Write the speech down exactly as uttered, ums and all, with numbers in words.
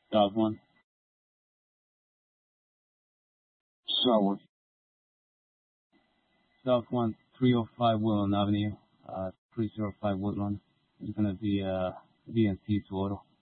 South one. South one. South one, three oh five Woodland Avenue, uh, three oh five Woodland. It's gonna be uh, V and T to auto.